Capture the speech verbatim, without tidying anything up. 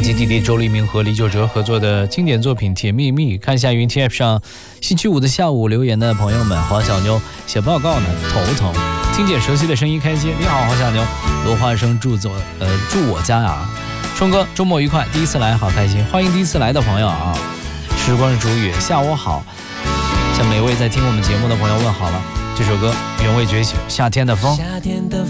浪迹弟弟周黎明和李玖哲合作的经典作品《甜蜜蜜》。看一下云 T F 上星期五的下午留言的朋友们，黄小妞写报告呢，头疼。听见熟悉的声音开心。你好，黄小妞。罗花生住走呃住我家啊。冲哥，周末愉快，第一次来好开心，欢迎第一次来的朋友啊。时光是煮雨，下午好。向每位在听我们节目的朋友问好了。这首歌原味觉醒，夏天的风。 夏天的